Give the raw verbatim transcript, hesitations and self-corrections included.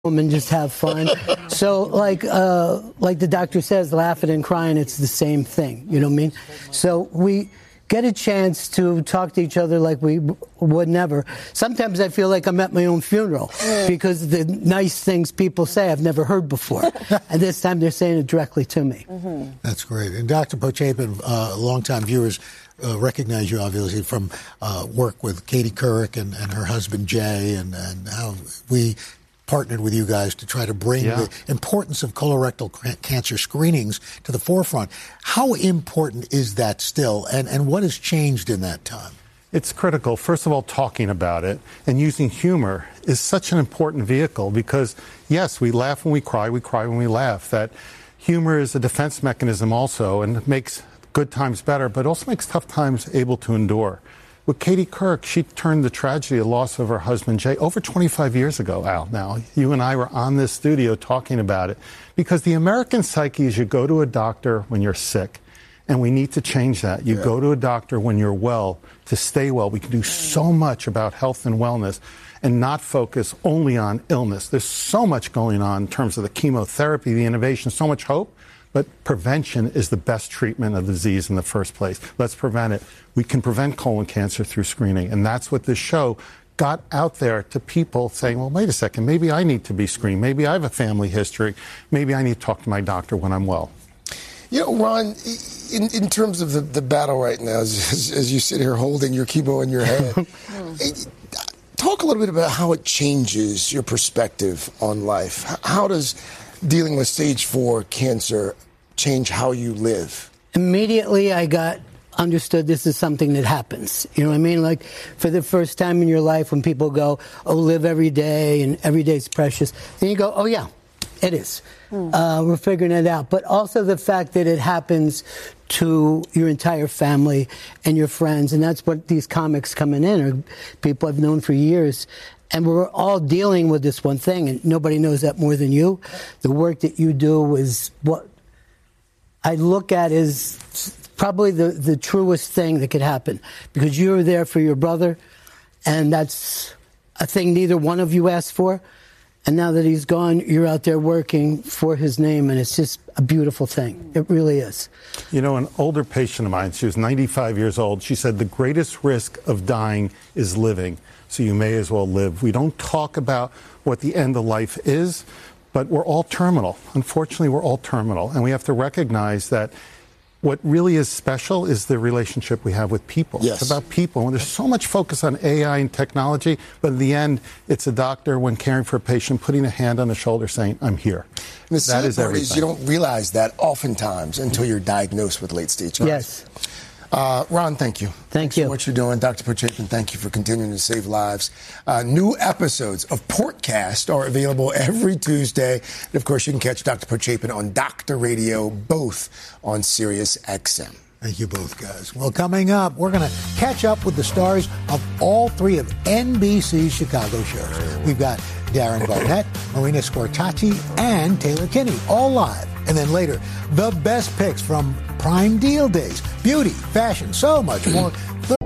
and just have fun. So like uh, like the doctor says, laughing and crying, it's the same thing. You know what I mean? So we get a chance to talk to each other like we would never. Sometimes I feel like I'm at my own funeral because the nice things people say I've never heard before. And this time they're saying it directly to me. Mm-hmm. That's great. And Doctor Pochapin, uh, longtime viewers uh, recognize you obviously from uh, work with Katie Couric and, and her husband Jay, and, and how we partnered with you guys to try to bring yeah. the importance of colorectal cancer screenings to the forefront. How important is that still, and, and what has changed in that time? It's critical. First of all, talking about it and using humor is such an important vehicle because, yes, we laugh when we cry, we cry when we laugh. That humor is a defense mechanism also, and it makes good times better, but also makes tough times able to endure. With Katie Couric, she turned the tragedy of loss of her husband, Jay, over twenty-five years ago, Al. Now, you and I were on this studio talking about it because the American psyche is you go to a doctor when you're sick, and we need to change that. You yeah. go to a doctor when you're well to stay well. We can do so much about health and wellness and not focus only on illness. There's so much going on in terms of the chemotherapy, the innovation, so much hope. But prevention is the best treatment of the disease in the first place. Let's prevent it. We can prevent colon cancer through screening. And that's what this show got out there to people saying, well, wait a second, maybe I need to be screened. Maybe I have a family history. Maybe I need to talk to my doctor when I'm well. You know, Ron, in, in terms of the, the battle right now, as, as you sit here holding your chemo in your head, talk a little bit about how it changes your perspective on life. How does dealing with stage four cancer change how you live? Immediately I got understood this is something that happens. You know what I mean? Like for the first time in your life when people go, oh, live every day and every day's precious. Then you go, oh, yeah, it is. Mm. Uh, we're figuring it out. But also the fact that it happens to your entire family and your friends. And that's what these comics coming in are people I've known for years. And we're all dealing with this one thing, and nobody knows that more than you. The work that you do is what I look at as probably the, the truest thing that could happen, because you were there for your brother, and that's a thing neither one of you asked for. And now that he's gone, you're out there working for his name, and it's just a beautiful thing. It really is. You know, an older patient of mine, she was ninety-five years old, she said the greatest risk of dying is living. So you may as well live. We don't talk about what the end of life is, but we're all terminal. Unfortunately, we're all terminal. And we have to recognize that what really is special is the relationship we have with people. Yes. It's about people. And there's so much focus on A I and technology, but in the end, it's a doctor, when caring for a patient, putting a hand on the shoulder saying, I'm here. And the sad part everything. is you don't realize that oftentimes until you're diagnosed with late-stage cancer. Yes. Uh, Ron, thank you. Thank Thanks you. for what you're doing. Doctor Pochapin, thank you for continuing to save lives. Uh, new episodes of Portcast are available every Tuesday. And, of course, you can catch Doctor Pochapin on Doctor Radio, both on Sirius X M. Thank you both, guys. Well, coming up, we're going to catch up with the stars of all three of N B C's Chicago shows. We've got Darren Barnett, Marina Scortacci, and Taylor Kinney, all live. And then later, the best picks from Prime Deal Days, beauty, fashion, so much more.